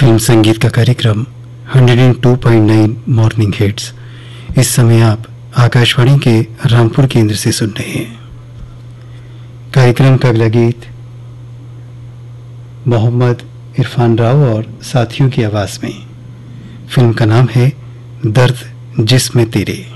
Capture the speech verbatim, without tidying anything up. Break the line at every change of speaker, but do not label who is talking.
Film संगीत का कार्यक्रम एक सौ दो पॉइंट नौ मॉर्निंग हिट्स। इस समय आप आकाशवाणी के रामपुर केंद्र से सुन रहे हैं। कार्यक्रम का अगला गीत मोहम्मद इरफान राव और साथियों की आवाज में। फिल्म का नाम है दर्द जिस्म तेरे।